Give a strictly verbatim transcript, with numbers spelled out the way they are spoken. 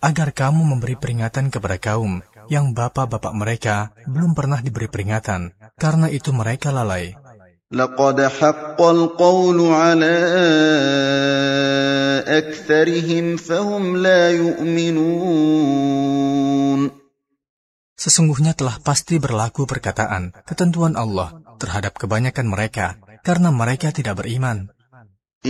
agar kamu memberi peringatan kepada kaum yang bapak-bapak mereka belum pernah diberi peringatan, karena itu mereka lalai. لقد حق القول على أكثرهم فهم لا يؤمنون. Sesungguhnya telah pasti berlaku perkataan, ketentuan Allah terhadap kebanyakan mereka, karena mereka tidak beriman.